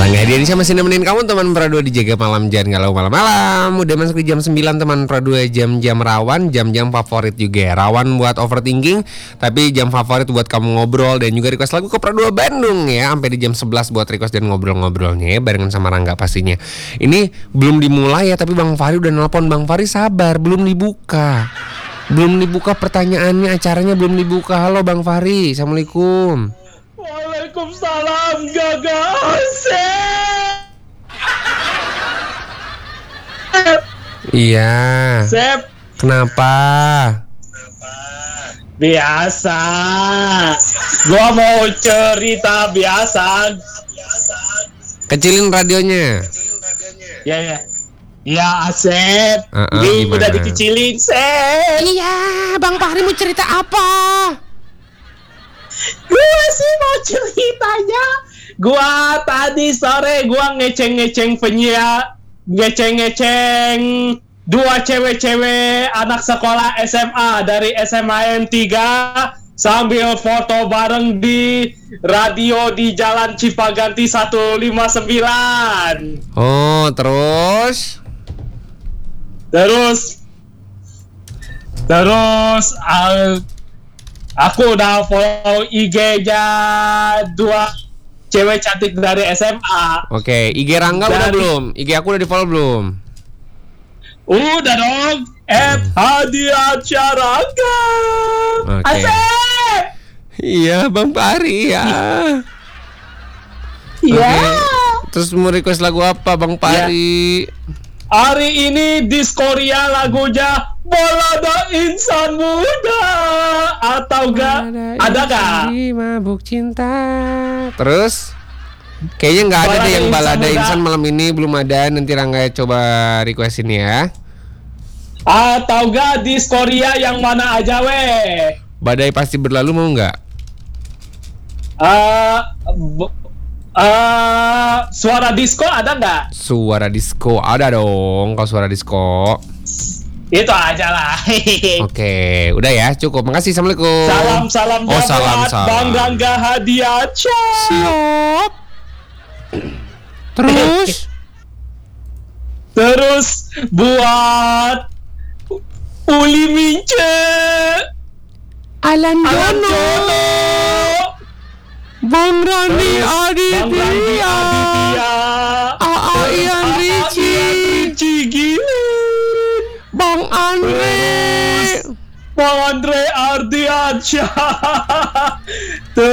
Bang Hadiansyah masih nemenin kamu teman Pradua di Jaga Malam, jangan galau malam-malam. Udah masuk di jam 9 teman Pradua, jam-jam rawan, jam-jam favorit juga. Rawan buat overthinking, tapi jam favorit buat kamu ngobrol dan juga request lagu ke Pradua Bandung ya. Sampai di jam 11 buat request dan ngobrol-ngobrolnya ya, barengan sama Rangga pastinya. Ini belum dimulai ya, tapi Bang Fahri udah nelpon. Bang Fahri sabar, belum dibuka. Belum dibuka pertanyaannya, acaranya belum dibuka. Halo Bang Fahri, Assalamualaikum. Waalaikumsalam Gaga Asep. Iya. Sep. Kenapa? Biasa. Gua mau cerita biasa. Kecilin radionya. Ya. Ya Asep. Ini Gimana? udah dikecilin Sep. Iya, Bang Fahri mau cerita apa? Gua sih mau ceritanya. Gua tadi sore gua ngeceng-ngeceng penyiar, ngeceng-ngeceng dua cewek-cewek anak sekolah SMA dari SMAN 3 sambil foto bareng di radio di Jalan Cipaganti 159. Oh, terus? Aku udah follow IG-nya dua cewek cantik dari SMA. Oke, IG Rangga udah belum? IG aku udah di-follow belum? Udah dong. @hadiansyah Rangga. Oke. Asik. Iya, Bang Fahri ya. Iya. Oke. Terus mau request lagu apa Bang Fahri? Hari ini Diskoria lagunya Balada Insan Muda atau gak? Ada gak? Mabuk cinta. Terus? Kayaknya nggak ada deh yang balada insan malam ini, belum ada. Nanti Rangga coba requestin ya. Atau gak Diskoria yang mana aja weh? Badai pasti berlalu mau nggak? Suara disco ada nggak? Suara disco ada dong. Kalau suara disco Itu aja lah. Oke, udah ya, cukup. Makasih, assalamualaikum. Salam Oh, salam. Bang Rangga Hadiansyah. Siap. Terus buat Uli Mince, Alan Jono, Bang Rani Bang Randi Aditya, Ian Ricci, Gilin, Bang Andre Ardiansyah.